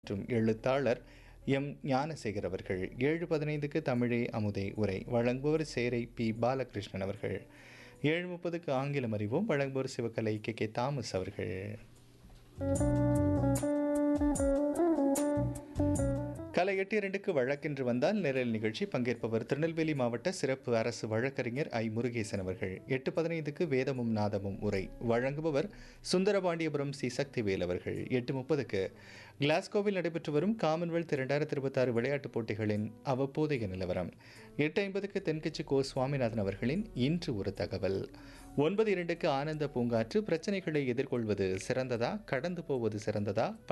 மற்றும் எழுத்தாளர் எம் ஞானசேகர் அவர்கள். 7:15க்கு தமிழே அமுதே உரை வழங்குவோர் சேரை பி பாலகிருஷ்ணன் அவர்கள். 7:30க்கு ஆங்கிலம் அறிவோம் வழங்குவோர் சிவகலை கே தாமஸ் அவர்கள். காலை 8:02க்கு வழக்கென்று வந்தால் நிரல் நிகழ்ச்சி. பங்கேற்பவர் திருநெல்வேலி மாவட்ட சிறப்பு அரசு வழக்கறிஞர் ஐ முருகேசன் அவர்கள். 8:15க்கு வேதமும் நாதமும் உரை வழங்குபவர் சுந்தரபாண்டியபுரம் சி சக்திவேல் அவர்கள். 8:30க்கு கிளாஸ்கோவில் நடைபெற்று வரும் காமன்வெல்த் 2026 விளையாட்டுப் போட்டிகளின் அவ்வப்போதைய நிலவரம். 8:50க்கு தென்கட்சி கோ சுவாமிநாதன் அவர்களின் இன்று ஒரு தகவல். 9:02க்கு ஆனந்த பூங்காற்று பிரச்சனைகளை எதிர்கொள்வது சிறந்ததா கடந்து போவது சிறந்ததா